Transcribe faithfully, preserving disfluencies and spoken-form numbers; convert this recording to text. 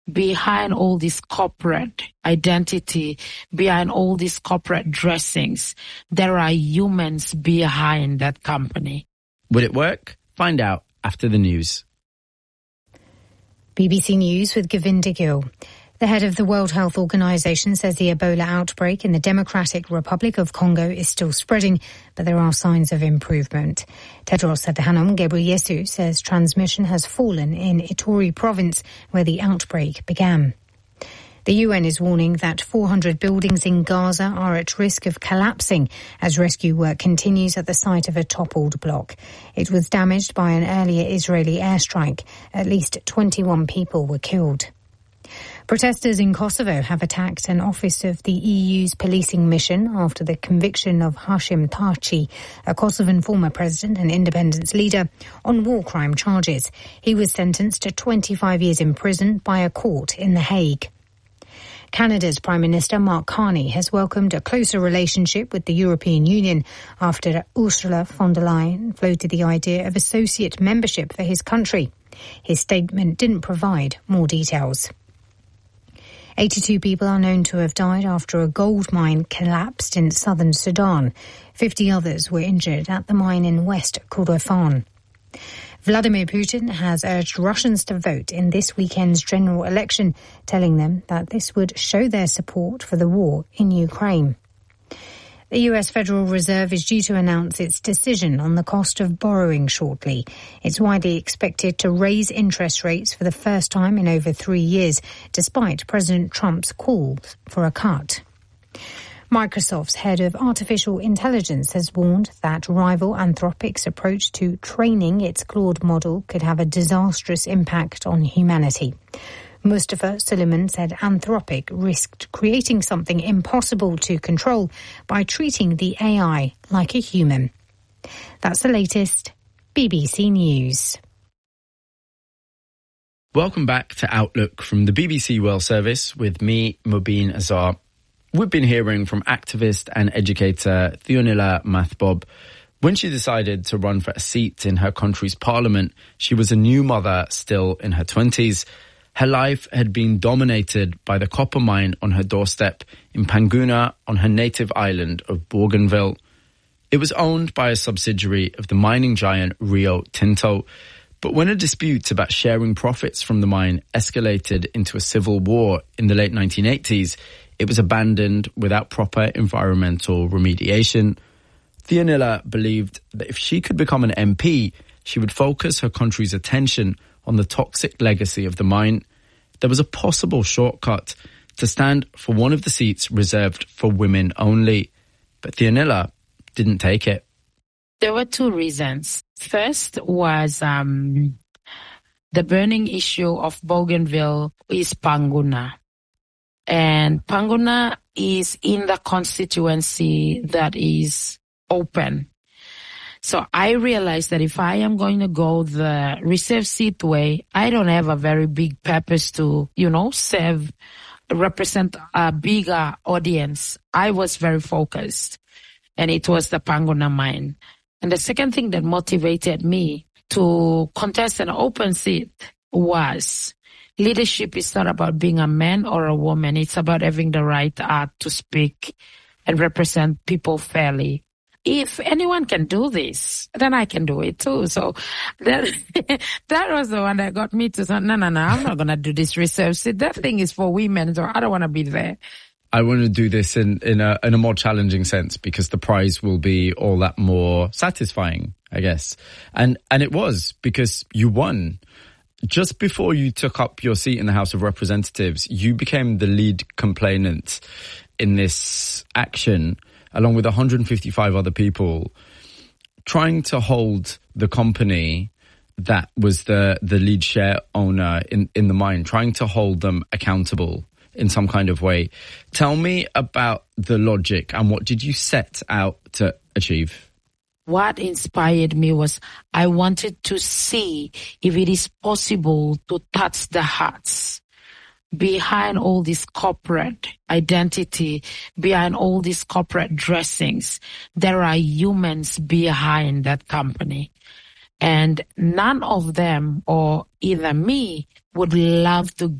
behind all this corporate identity, behind all these corporate dressings, there are humans behind that company. Would it work? Find out after the news. B B C News with Govinda Gill. The head of the World Health Organization says the Ebola outbreak in the Democratic Republic of Congo is still spreading, but there are signs of improvement. Tedros Adhanom Ghebreyesus says transmission has fallen in Ituri province, where the outbreak began. The U N is warning that four hundred buildings in Gaza are at risk of collapsing as rescue work continues at the site of a toppled block. It was damaged by an earlier Israeli airstrike. At least twenty-one people were killed. Protesters in Kosovo have attacked an office of the E U's policing mission after the conviction of Hashim Thaçi, a Kosovan former president and independence leader, on war crime charges. He was sentenced to twenty-five years in prison by a court in The Hague. Canada's Prime Minister Mark Carney has welcomed a closer relationship with the European Union after Ursula von der Leyen floated the idea of associate membership for his country. His statement didn't provide more details. eighty-two people are known to have died after a gold mine collapsed in southern Sudan. fifty others were injured at the mine in West Kordofan. Vladimir Putin has urged Russians to vote in this weekend's general election, telling them that this would show their support for the war in Ukraine. The U S Federal Reserve is due to announce its decision on the cost of borrowing shortly. It's widely expected to raise interest rates for the first time in over three years, despite President Trump's calls for a cut. Microsoft's head of artificial intelligence has warned that rival Anthropic's approach to training its Claude model could have a disastrous impact on humanity. Mustafa Suleiman said Anthropic risked creating something impossible to control by treating the A I like a human. That's the latest. B B C News. Welcome back to Outlook from the B B C World Service with me, Mobeen Azar. We've been hearing from activist and educator Theonila Mathbob. When she decided to run for a seat in her country's parliament, she was a new mother still in her twenties. Her life had been dominated by the copper mine on her doorstep in Panguna on her native island of Bougainville. It was owned by a subsidiary of the mining giant Rio Tinto. But when a dispute about sharing profits from the mine escalated into a civil war in the late nineteen eighties, it was abandoned without proper environmental remediation. Theonila believed that if she could become an M P, she would focus her country's attention on the toxic legacy of the mine. There was a possible shortcut to stand for one of the seats reserved for women only. But Theonila didn't take it. There were two reasons. First was um, the burning issue of Bougainville is Panguna. And Panguna is in the constituency that is open. So I realized that if I am going to go the reserve seat way, I don't have a very big purpose to, you know, serve, represent a bigger audience. I was very focused, and it was the Panguna mine. And the second thing that motivated me to contest an open seat was leadership is not about being a man or a woman. It's about having the right uh, to speak and represent people fairly. If anyone can do this, then I can do it too. So that that was the one that got me to say, no, no, no, I'm not going to do this reserve seat. That thing is for women, so I don't want to be there. I want to do this in, in a in a more challenging sense because the prize will be all that more satisfying, I guess. And and it was, because you won. Just before you took up your seat in the House of Representatives, you became the lead complainant in this action, along with one hundred fifty-five other people, trying to hold the company that was the, the lead share owner in, in the mine, trying to hold them accountable in some kind of way. Tell me about the logic and what did you set out to achieve? What inspired me was I wanted to see if it is possible to touch the hearts behind all this corporate identity, behind all these corporate dressings. There are humans behind that company. And none of them, or either me, would love to